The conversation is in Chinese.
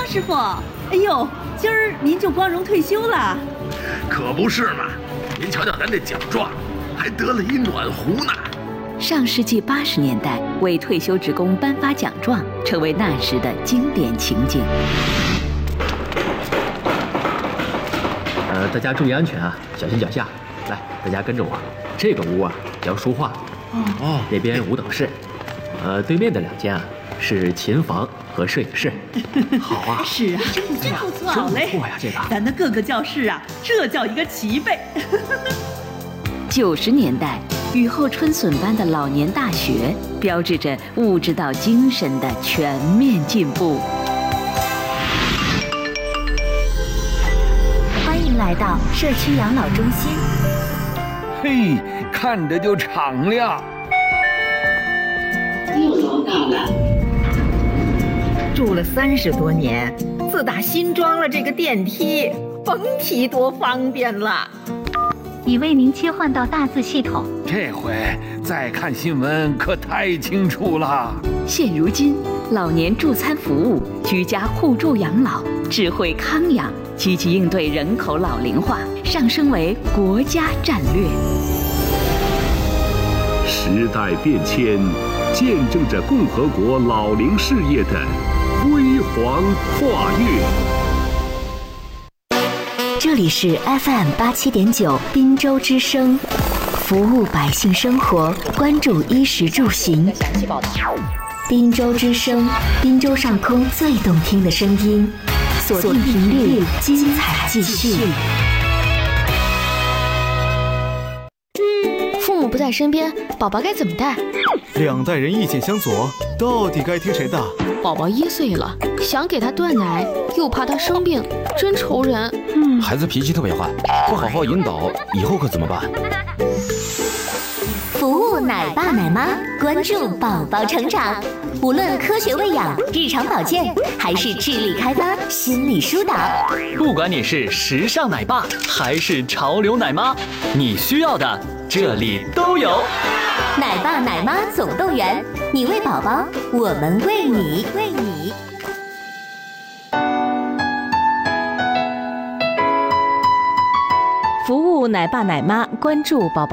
师傅，哎呦，今儿您就光荣退休了？ 可不是嘛！您瞧瞧咱这奖状，还得了一暖壶呢。 上世纪80年代，为退休职工颁发奖状，成为那时的经典情景。 大家注意安全啊，小心脚下。来，大家跟着我。这个屋啊叫书画，那边舞蹈室，对面的2间啊是琴房和摄影室。好啊， 是啊，真不错， 真不错呀，这个。 咱的各个教室啊，这叫一个齐备。 90年代，雨后春笋般的老年大学，标志着物质到精神的全面进步。 欢迎来到社区养老中心。 嘿，看着就敞亮。 6楼到了。 住了30多年，自打新装了这个电梯，甭提多方便了。 已为您切换到大字系统。 这回再看新闻可太清楚了。 现如今，老年助餐服务、居家互助养老、智慧康养，积极应对人口老龄化，上升为国家战略。 时代变迁，见证着共和国老龄事业的辉煌跨越。 这里是 FM87.9滨州之声，服务百姓生活，关注衣食住行。滨州之声，滨州上空最动听的声音，锁定频率，精彩继续。 父母不在身边，宝宝该怎么带 ？2代人意见相左，到底该听谁的？ 宝宝1岁了，想给他断奶，又怕他生病，真愁人。 孩子脾气特别坏，不好好引导，以后可怎么办？ 服务奶爸奶妈，关注宝宝成长。无论科学喂养、日常保健，还是智力开发、心理疏导， 不管你是时尚奶爸还是潮流奶妈，你需要的这里都有。 奶爸奶妈总动员，你喂宝宝，我们喂你。 服务奶爸奶妈，关注宝宝